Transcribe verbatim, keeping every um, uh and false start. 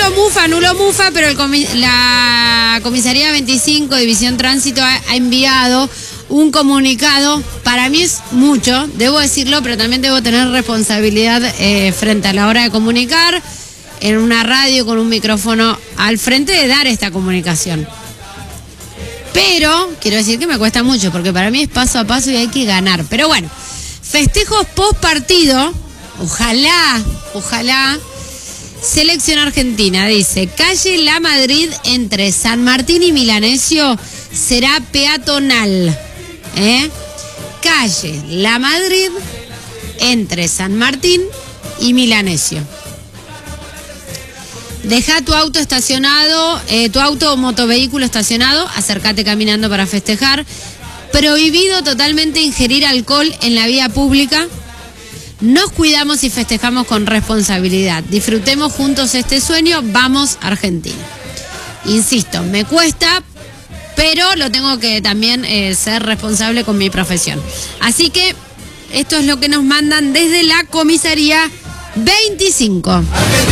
Nulo Mufa, Nulo Mufa, pero el comi la Comisaría veinticinco, División Tránsito, ha, ha enviado un comunicado. Para mí es mucho, debo decirlo, pero también debo tener responsabilidad eh, frente a la hora de comunicar, en una radio con un micrófono al frente, de dar esta comunicación. Pero quiero decir que me cuesta mucho, porque para mí es paso a paso y hay que ganar. Pero bueno, festejos post partido, ojalá, ojalá. Selección Argentina, dice, calle La Madrid entre San Martín y Milanesio será peatonal. ¿Eh? Calle La Madrid entre San Martín y Milanesio. Deja tu auto estacionado, eh, tu auto o motovehículo estacionado, acércate caminando para festejar. Prohibido totalmente ingerir alcohol en la vía pública. Nos cuidamos y festejamos con responsabilidad. Disfrutemos juntos este sueño. Vamos, Argentina. Insisto, me cuesta, pero lo tengo que también eh, ser responsable con mi profesión. Así que esto es lo que nos mandan desde la Comisaría veinticinco.